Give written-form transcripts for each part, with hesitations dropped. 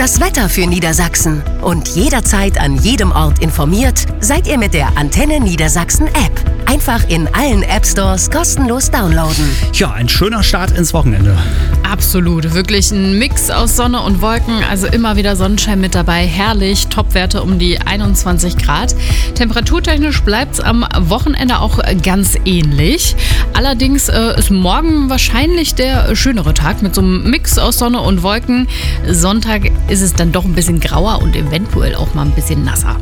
Das Wetter für Niedersachsen und jederzeit an jedem Ort informiert seid ihr mit der Antenne Niedersachsen App. Einfach in allen App-Stores kostenlos downloaden. Ja, ein schöner Start ins Wochenende. Absolut, wirklich ein Mix aus Sonne und Wolken, also immer wieder Sonnenschein mit dabei, herrlich, Topwerte um die 21 Grad. Temperaturtechnisch bleibt es am Wochenende auch ganz ähnlich. Allerdings ist morgen wahrscheinlich der schönere Tag mit so einem Mix aus Sonne und Wolken. Sonntag ist es dann doch ein bisschen grauer und eventuell auch mal ein bisschen nasser.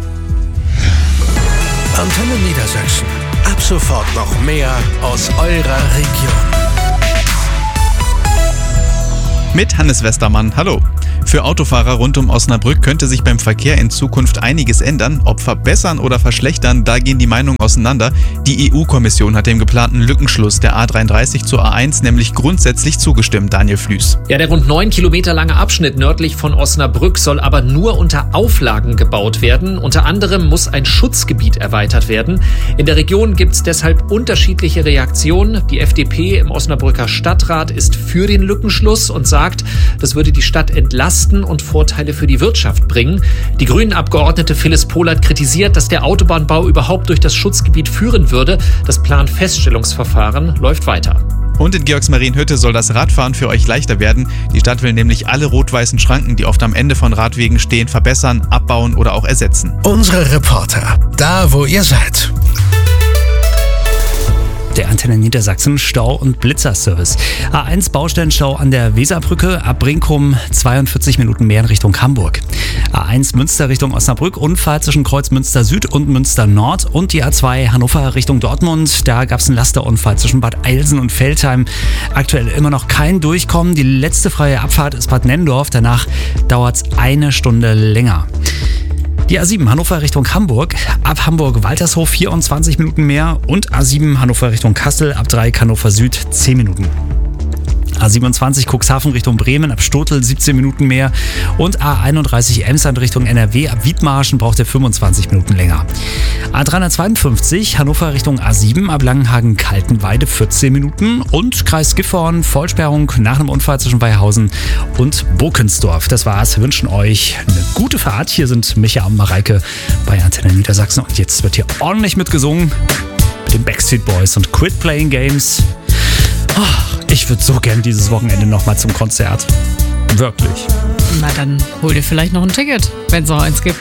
Antenne Niedersachsen. Ab sofort noch mehr aus eurer Region. Mit Hannes Westermann, hallo. Für Autofahrer rund um Osnabrück könnte sich beim Verkehr in Zukunft einiges ändern. Ob verbessern oder verschlechtern, da gehen die Meinungen auseinander. Die EU-Kommission hat dem geplanten Lückenschluss der A33 zur A1 nämlich grundsätzlich zugestimmt, Daniel Flüß. Ja, der rund 9 Kilometer lange Abschnitt nördlich von Osnabrück soll aber nur unter Auflagen gebaut werden. Unter anderem muss ein Schutzgebiet erweitert werden. In der Region gibt es deshalb unterschiedliche Reaktionen. Die FDP im Osnabrücker Stadtrat ist für den Lückenschluss und sagt, das würde die Stadt entlasten und Vorteile für die Wirtschaft bringen. Die Grünen-Abgeordnete Phyllis Pohlert kritisiert, dass der Autobahnbau überhaupt durch das Schutzgebiet führen würde. Das Planfeststellungsverfahren läuft weiter. Und in Georgsmarienhütte soll das Radfahren für euch leichter werden. Die Stadt will nämlich alle rot-weißen Schranken, die oft am Ende von Radwegen stehen, verbessern, abbauen oder auch ersetzen. Unsere Reporter, da wo ihr seid. Der Antenne Niedersachsen Stau- und Blitzerservice. A1 Baustellenstau an der Weserbrücke, ab Brinkum 42 Minuten mehr in Richtung Hamburg. A1 Münster Richtung Osnabrück, Unfall zwischen Kreuz Münster Süd und Münster Nord und die A2 Hannover Richtung Dortmund. Da gab es einen Lasterunfall zwischen Bad Eilsen und Veltheim. Aktuell immer noch kein Durchkommen. Die letzte freie Abfahrt ist Bad Nennendorf. Danach dauert es eine Stunde länger. Die A7 Hannover Richtung Hamburg, ab Hamburg-Waltershof 24 Minuten mehr und A7 Hannover Richtung Kassel, ab Dreieck Hannover Süd 10 Minuten. A27 Cuxhaven Richtung Bremen, ab Stotel 17 Minuten mehr und A31 Emsland Richtung NRW, ab Wiedmarschen braucht ihr 25 Minuten länger. A352 Hannover Richtung A7, ab Langenhagen-Kaltenweide 14 Minuten und Kreis Gifhorn, Vollsperrung nach einem Unfall zwischen Weihausen und Bokensdorf. Das war's, wir wünschen euch eine gute Fahrt. Hier sind Micha und Mareike bei Antenne Niedersachsen und jetzt wird hier ordentlich mitgesungen mit den Backstreet Boys und Quit Playing Games. Ich würde so gern dieses Wochenende nochmal zum Konzert. Wirklich. Na dann hol dir vielleicht noch ein Ticket, wenn es noch eins gibt.